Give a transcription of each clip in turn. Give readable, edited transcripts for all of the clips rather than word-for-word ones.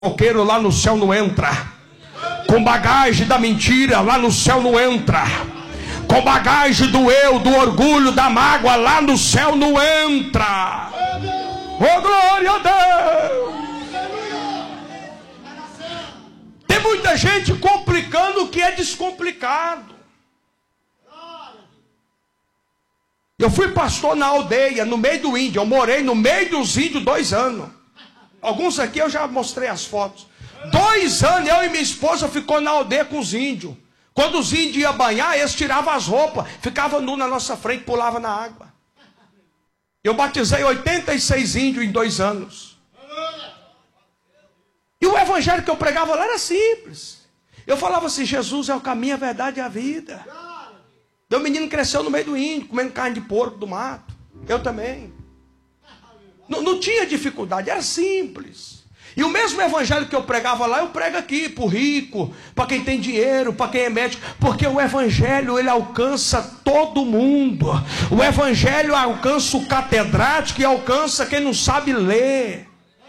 fofoqueiro lá no céu não entra. Com bagagem da mentira lá no céu não entra. Com bagagem do eu, do orgulho, da mágoa lá no céu não entra. Oh, glória a Deus! Tem muita gente complicando o que é descomplicado. Eu fui pastor na aldeia, no meio do índio. Eu morei no meio dos índios 2 anos. Alguns aqui eu já mostrei as fotos. 2 anos eu e minha esposa ficou na aldeia com os índios. Quando os índios iam banhar, eles tiravam as roupas, ficavam nu na nossa frente, pulavam na água. Eu batizei 86 índios em 2 anos. E o evangelho que eu pregava lá era simples. Eu falava assim: Jesus é o caminho, a verdade e a vida. Meu menino cresceu no meio do índio, comendo carne de porco do mato. Eu também. Não tinha dificuldade, era simples. E o mesmo evangelho que eu pregava lá, eu prego aqui, para o rico, para quem tem dinheiro, para quem é médico. Porque o evangelho, ele alcança todo mundo. O evangelho alcança o catedrático e alcança quem não sabe ler.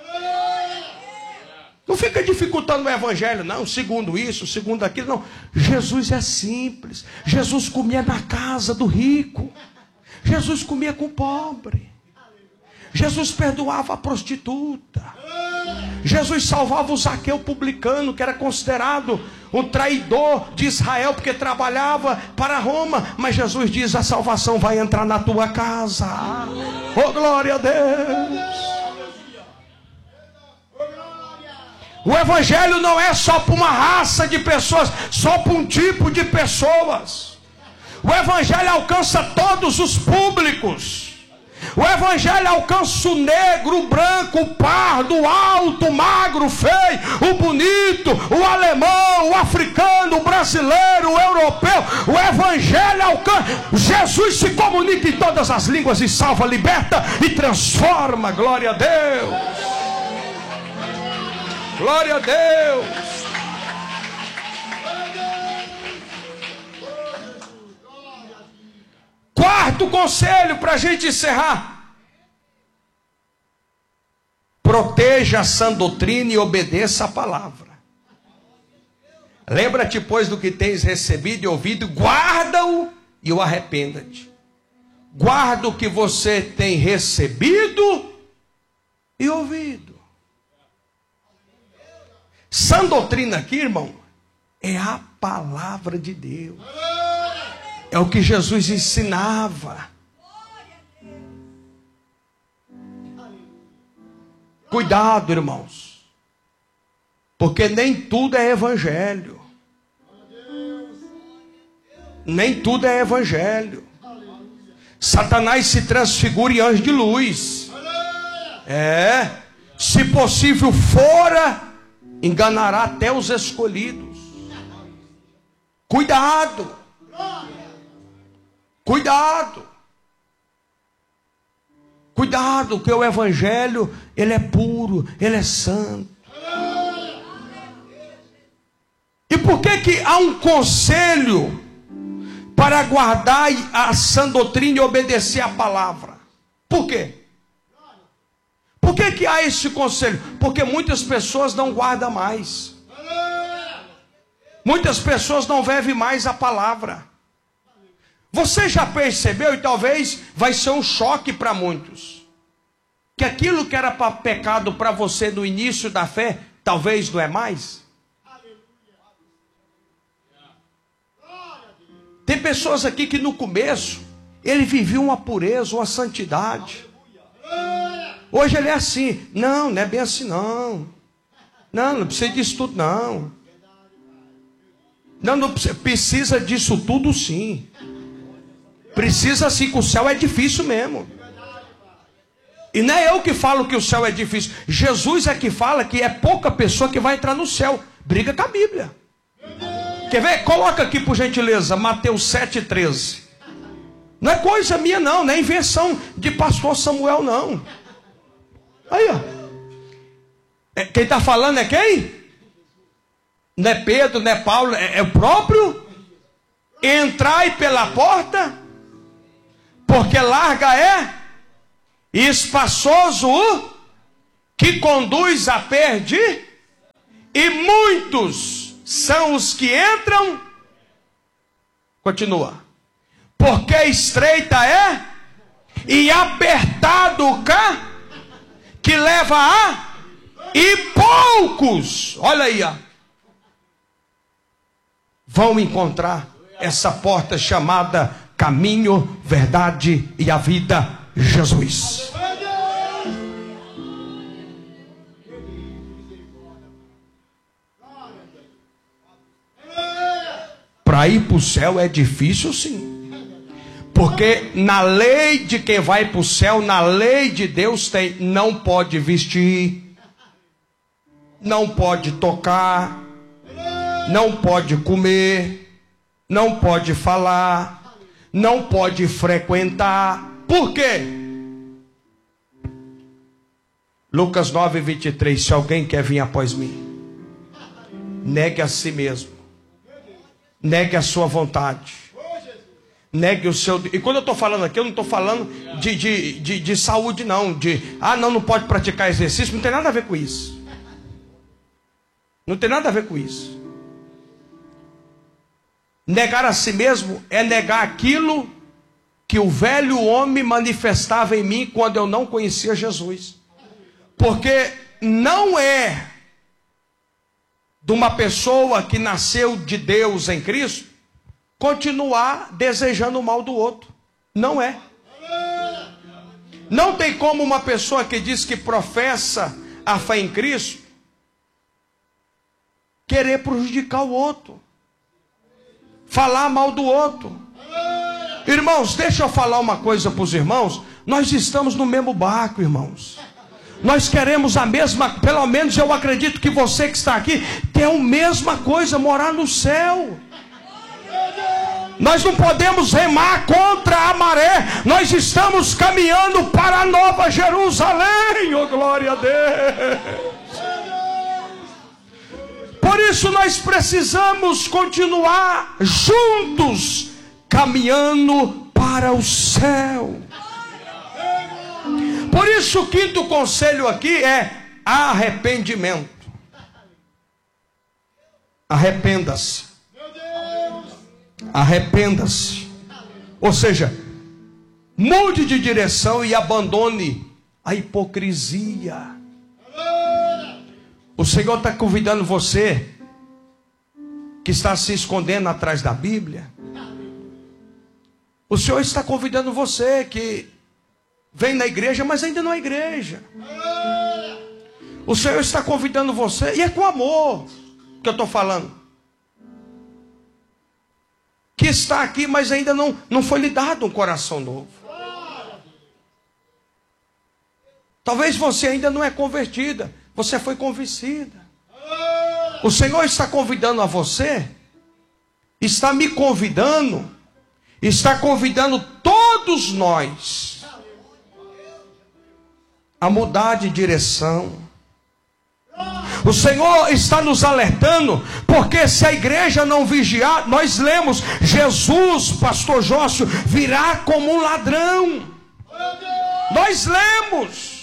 Não fica dificultando o evangelho, não, segundo isso, segundo aquilo, não. Jesus é simples. Jesus comia na casa do rico. Jesus comia com o pobre. Jesus perdoava a prostituta. Jesus salvava o Zaqueu publicano, que era considerado um traidor de Israel, porque trabalhava para Roma. Mas Jesus diz: a salvação vai entrar na tua casa. Oh, glória a Deus! O evangelho não é só para uma raça de pessoas, só para um tipo de pessoas. O evangelho alcança todos os públicos. O evangelho alcança o negro, o branco, o pardo, o alto, o magro, o feio, o bonito, o alemão, o africano, o brasileiro, o europeu. O evangelho alcança. Jesus se comunica em todas as línguas e salva, liberta e transforma. Glória a Deus. Glória a Deus. Quarto conselho para a gente encerrar: proteja a sã doutrina e obedeça a palavra. Lembra-te, pois, do que tens recebido e ouvido, guarda-o e o arrependa-te. Guarda o que você tem recebido e ouvido. Sã doutrina aqui, irmão, é a palavra de Deus. É o que Jesus ensinava. Cuidado, irmãos, porque nem tudo é evangelho. Nem tudo é evangelho. Satanás se transfigura em anjo de luz. Se possível fora, enganará até os escolhidos. Cuidado. Cuidado. Cuidado, que o evangelho, ele é puro, ele é santo. E por que há um conselho para guardar a sã doutrina e obedecer a palavra? Por quê? Por que há esse conselho? Porque muitas pessoas não guardam mais. Muitas pessoas não vivem mais a palavra. Você já percebeu, e talvez vai ser um choque para muitos, que aquilo que era pecado para você no início da fé, talvez não é mais? Tem pessoas aqui que no começo, ele vivia uma pureza, uma santidade. Hoje ele é assim. Não, não é bem assim não. Não precisa disso tudo não. Não precisa disso tudo sim. Precisa sim, que o céu é difícil mesmo. E não é eu que falo que o céu é difícil. Jesus é que fala que é pouca pessoa que vai entrar no céu. Briga com a Bíblia. Quer ver? Coloca aqui por gentileza, Mateus 7,13. Não é coisa minha não, não é invenção de pastor Samuel não. Aí ó. Quem está falando é quem? Não é Pedro, não é Paulo, é o próprio. Entrai pela porta, porque larga é e espaçoso o que conduz à perdição. E muitos são os que entram. Continua. Porque estreita é e apertado o que leva a, e poucos, olha aí, ó, vão encontrar essa porta chamada caminho, verdade e a vida, Jesus. Para ir para o céu é difícil, sim. Porque na lei de quem vai para o céu, na lei de Deus tem, não pode vestir, não pode tocar, não pode comer, não pode falar, não pode frequentar. Por quê? Lucas 9:23, se alguém quer vir após mim, negue a si mesmo, negue a sua vontade, negue o seu... E quando eu estou falando aqui, eu não estou falando de saúde não, não pode praticar exercício, não tem nada a ver com isso. Não tem nada a ver com isso. Negar a si mesmo é negar aquilo que o velho homem manifestava em mim quando eu não conhecia Jesus. Porque não é de uma pessoa que nasceu de Deus em Cristo continuar desejando o mal do outro. Não é. Não tem como uma pessoa que diz que professa a fé em Cristo querer prejudicar o outro, falar mal do outro. Irmãos, deixa eu falar uma coisa para os irmãos. Nós estamos no mesmo barco, irmãos. Nós queremos a mesma, pelo menos eu acredito que você que está aqui quer a mesma coisa, morar no céu. Nós não podemos remar contra a maré. Nós estamos caminhando para a Nova Jerusalém. Oh, glória a Deus. Por isso nós precisamos continuar juntos, caminhando para o céu. Por isso o quinto conselho aqui é arrependimento. Arrependa-se. Arrependa-se. Ou seja, mude de direção e abandone a hipocrisia. O Senhor está convidando você que está se escondendo atrás da Bíblia. O Senhor está convidando você que vem na igreja, mas ainda não é igreja. O Senhor está convidando você, e é com amor que eu estou falando, que está aqui, mas ainda não foi lhe dado um coração novo. Talvez você ainda não é convertida, você foi convencida. O Senhor está convidando a você, está me convidando, está convidando todos nós a mudar de direção. O Senhor está nos alertando, porque se a igreja não vigiar, nós lemos, Jesus, pastor Jócio, virá como um ladrão. Nós lemos.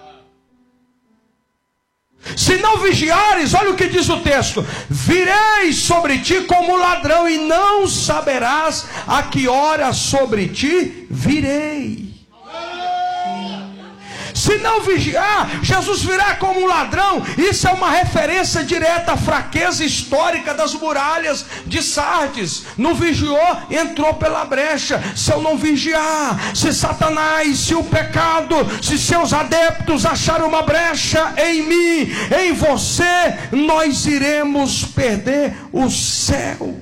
Se não vigiares, olha o que diz o texto: virei sobre ti como ladrão, e não saberás a que hora sobre ti virei. Se não vigiar, Jesus virá como um ladrão. Isso é uma referência direta à fraqueza histórica das muralhas de Sardes. Não vigiou, entrou pela brecha. Se eu não vigiar, se Satanás, se o pecado, se seus adeptos acharem uma brecha em mim, em você, nós iremos perder o céu.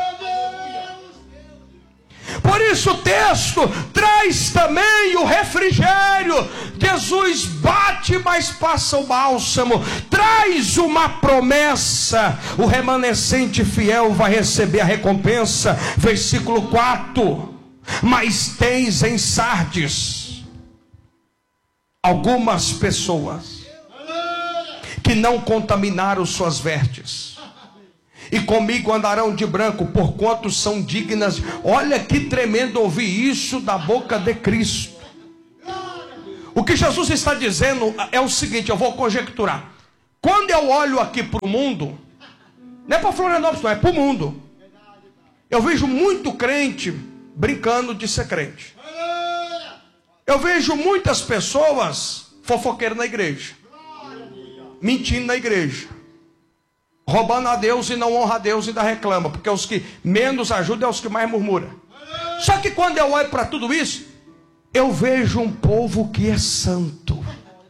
Por isso o texto traz também o refrigério. Jesus bate, mas passa o bálsamo. Traz uma promessa. O remanescente fiel vai receber a recompensa. Versículo 4. Mas tens em Sardes algumas pessoas que não contaminaram suas vestes, e comigo andarão de branco, porquanto são dignas. Olha que tremendo ouvir isso da boca de Cristo. O que Jesus está dizendo é o seguinte, eu vou conjecturar. Quando eu olho aqui para o mundo, não é para Florianópolis, não, é para o mundo. Eu vejo muito crente brincando de ser crente. Eu vejo muitas pessoas fofoqueiras na igreja, mentindo na igreja, roubando a Deus e não honra a Deus e ainda reclama, porque os que menos ajudam é os que mais murmuram. Só que quando eu olho para tudo isso, eu vejo um povo que é santo.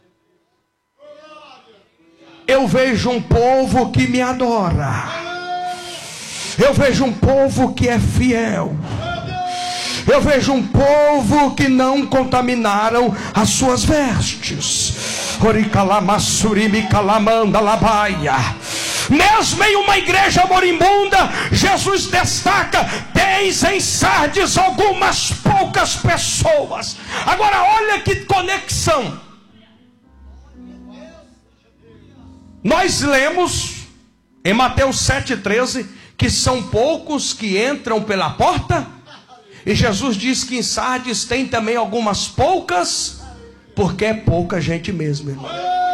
Eu vejo um povo que me adora. Eu vejo um povo que é fiel. Eu vejo um povo que não contaminaram as suas vestes. Mesmo em uma igreja moribunda, Jesus destaca: tens em Sardes algumas poucas pessoas. Agora olha que conexão. Nós lemos em Mateus 7,13 que são poucos que entram pela porta. E Jesus diz que em Sardes tem também algumas poucas, porque é pouca gente mesmo, irmão.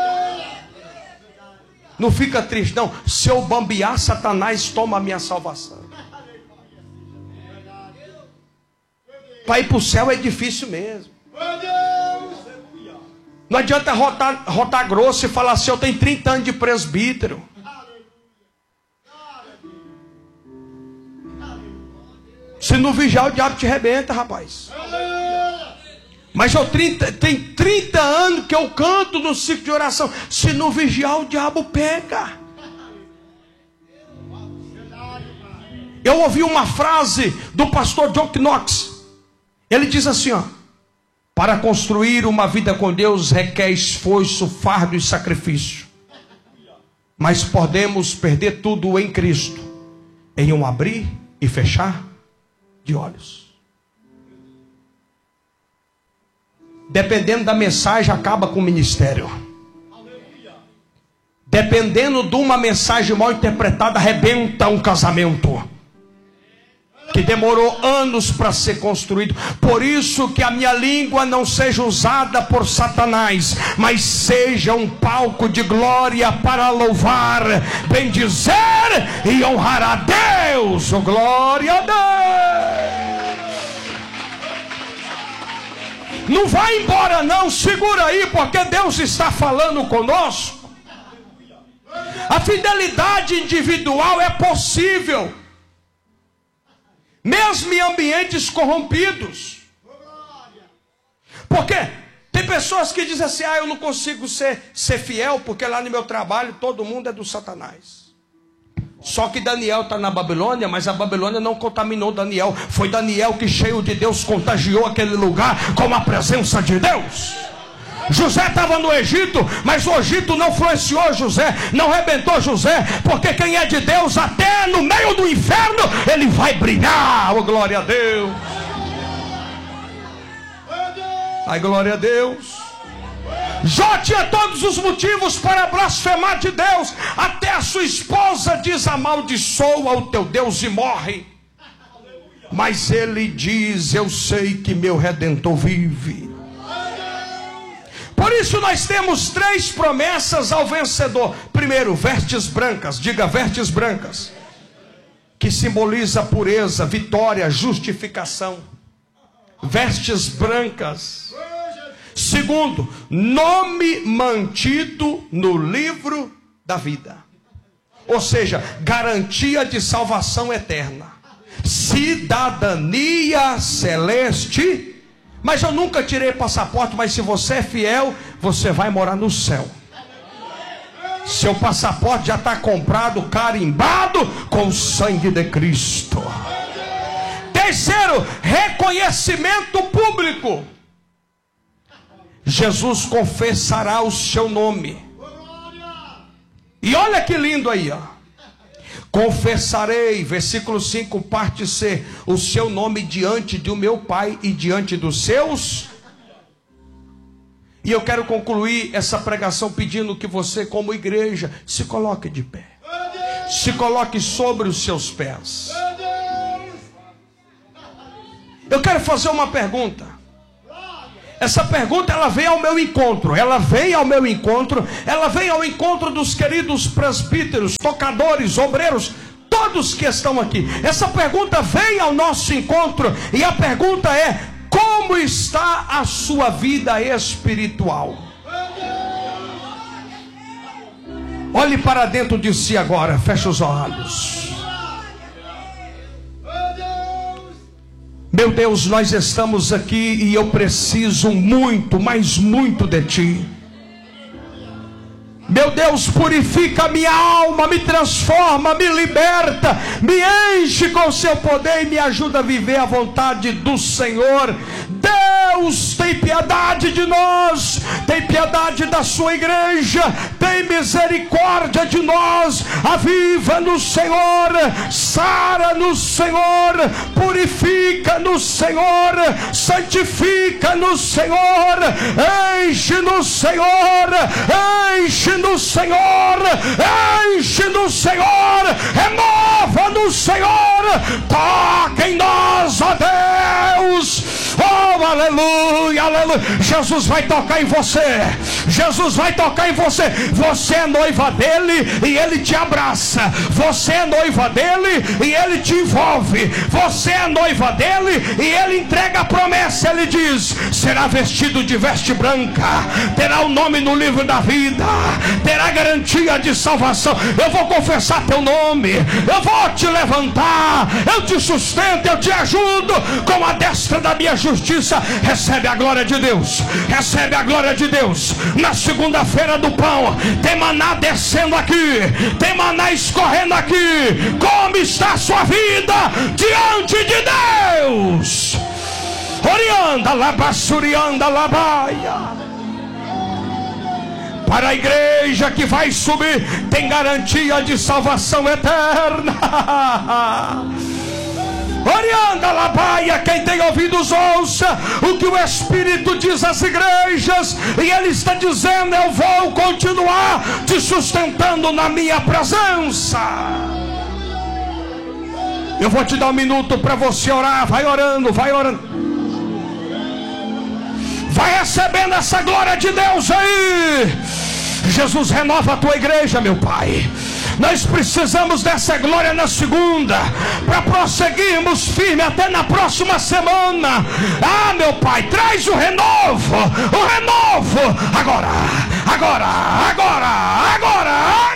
Não fica triste, não. Se eu bambear, Satanás toma a minha salvação. Para ir para o céu é difícil mesmo. Não adianta rotar grosso e falar assim: eu tenho 30 anos de presbítero. Se não vigiar, o diabo te arrebenta, rapaz. Mas eu tenho 30 anos que eu canto no ciclo de oração. Se não vigiar, o diabo pega. Eu ouvi uma frase do pastor John Knox. Ele diz assim, ó: para construir uma vida com Deus requer esforço, fardo e sacrifício. Mas podemos perder tudo em Cristo, em um abrir e fechar de olhos. Dependendo da mensagem, acaba com o ministério. Dependendo de uma mensagem mal interpretada, arrebenta um casamento que demorou anos para ser construído. Por isso que a minha língua não seja usada por Satanás, mas seja um palco de glória para louvar, bendizer e honrar a Deus. Oh, glória a Deus. Não vai embora não, segura aí, porque Deus está falando conosco. A fidelidade individual é possível, mesmo em ambientes corrompidos. Porque tem pessoas que dizem assim: eu não consigo ser fiel, porque lá no meu trabalho todo mundo é do Satanás. Só que Daniel está na Babilônia, mas a Babilônia não contaminou Daniel. Foi Daniel que, cheio de Deus, contagiou aquele lugar com a presença de Deus. José estava no Egito, mas o Egito não influenciou José, não arrebentou José, porque quem é de Deus, até no meio do inferno, ele vai brilhar. Oh, glória a Deus. Ai, glória a Deus. Jó tinha todos os motivos para blasfemar de Deus. Até a sua esposa diz: amaldiçoa o teu Deus e morre. Mas ele diz: eu sei que meu Redentor vive. Por isso nós temos 3 promessas ao vencedor. Primeiro, vestes brancas. Diga: vestes brancas, que simboliza pureza, vitória, justificação. Vestes brancas. Segundo, nome mantido no livro da vida. Ou seja, garantia de salvação eterna, cidadania celeste. Mas eu nunca tirei passaporte, mas se você é fiel, você vai morar no céu. Seu passaporte já está comprado, carimbado com o sangue de Cristo. Terceiro, reconhecimento público. Jesus confessará o seu nome. E olha que lindo aí, ó. Confessarei, versículo 5, parte C, o seu nome diante do meu Pai e diante dos seus. E eu quero concluir essa pregação pedindo que você, como igreja, se coloque de pé. Se coloque sobre os seus pés. Eu quero fazer uma pergunta. Essa pergunta, ela vem ao meu encontro. Ela vem ao meu encontro. Ela vem ao encontro dos queridos presbíteros, tocadores, obreiros, todos que estão aqui. Essa pergunta vem ao nosso encontro. E a pergunta é: como está a sua vida espiritual? Olhe para dentro de si agora. Feche os olhos. Meu Deus, nós estamos aqui e eu preciso muito, mas muito de Ti. Meu Deus, purifica minha alma, me transforma, me liberta, me enche com o Seu poder e me ajuda a viver a vontade do Senhor. Deus, tem piedade de nós, tem piedade da Sua igreja, tem misericórdia de nós. Aviva-nos, Senhor, sara-nos, Senhor, purifica-nos, Senhor, santifica-nos, Senhor, enche-nos, Senhor, enche-nos, Senhor, enche-nos, Senhor, renova-nos, Senhor, toca em nós, ó Deus. Oh, aleluia, aleluia. Jesus vai tocar em você. Jesus vai tocar em você. Você é noiva dele e ele te abraça. Você é noiva dele e ele te envolve. Você é noiva dele e ele entrega a promessa. Ele diz: será vestido de veste branca, terá o nome no livro da vida, terá garantia de salvação. Eu vou confessar teu nome, eu vou te levantar, eu te sustento, eu te ajudo com a destra da minha justiça. Recebe a glória de Deus, recebe a glória de Deus. Na segunda-feira do pão tem maná descendo aqui, tem maná escorrendo aqui. Como está a sua vida diante de Deus? Orianda labassurianda labaia. Para a igreja que vai subir, tem garantia de salvação eterna. Orianda labaia. Quem tem ouvidos ouça o que o Espírito diz às igrejas. E ele está dizendo: eu vou continuar te sustentando na minha presença. Eu vou te dar um minuto para você orar. Vai orando, vai orando. Vai recebendo essa glória de Deus aí. Jesus, renova a tua igreja, meu Pai. Nós precisamos dessa glória na segunda, para prosseguirmos firme até na próxima semana. Ah, meu Pai, traz o renovo, agora, agora, agora, agora.